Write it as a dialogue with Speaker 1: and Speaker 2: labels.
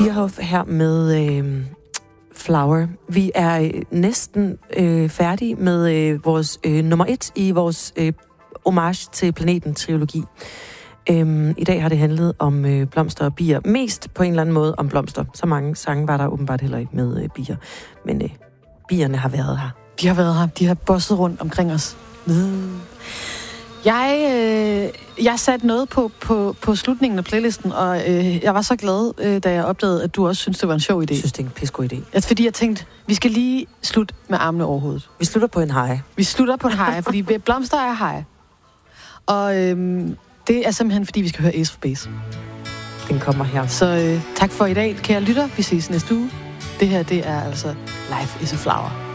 Speaker 1: Bierhoff her med Flower. Vi er næsten færdige med vores nummer 1 i vores homage til planeten-trilogi. I dag har det handlet om blomster og bier. Mest på en eller anden måde om blomster. Så mange sange var der åbenbart heller ikke med bier. Men bierne har været her.
Speaker 2: De har været her. De har bosset rundt omkring os. Jeg satte noget på slutningen af playlisten, og jeg var så glad, da jeg opdagede, at du også synes, det var en sjov idé.
Speaker 1: Jeg synes, det er en pissegod idé.
Speaker 2: Altså, fordi jeg tænkte, vi skal lige slutte med armene over hovedet.
Speaker 1: Vi slutter på en hej.
Speaker 2: Vi slutter på en hej, fordi blomster er hej. Og det er simpelthen, fordi vi skal høre Ace of Base.
Speaker 1: Den kommer her.
Speaker 2: Så tak for i dag, kære lytter. Vi ses næste uge. Det her, det er altså Life is a Flower.